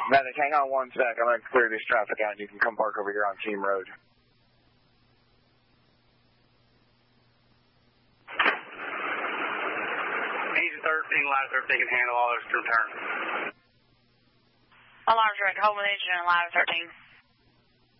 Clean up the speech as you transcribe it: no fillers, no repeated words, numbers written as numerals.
Medic, hang on one sec. I'm going to clear this traffic out. You can come park over here on Team Road. Engine 13, ladder 13 can handle all those to return. Alarm direct, Holman engine and ladder 13.